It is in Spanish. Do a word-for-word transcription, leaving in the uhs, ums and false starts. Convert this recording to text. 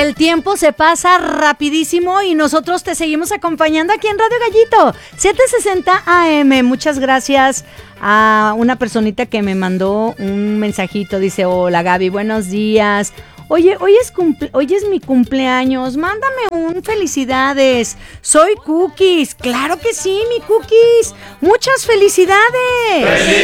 El tiempo se pasa rapidísimo y nosotros te seguimos acompañando aquí en Radio Gallito, setecientos sesenta A M. Muchas gracias a una personita que me mandó un mensajito. Dice, hola Gaby, buenos días. Oye, hoy es, cumple- hoy es mi cumpleaños, mándame un felicidades. Soy Cookies, claro que sí, mi Cookies. Muchas felicidades. ¡Feliz